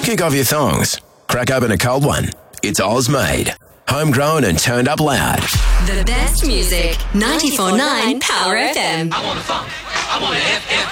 Kick off your thongs. Crack open a cold one. It's Oz made. Homegrown and turned up loud. The best music. 94.9 Power FM. I want a funk. I want a F.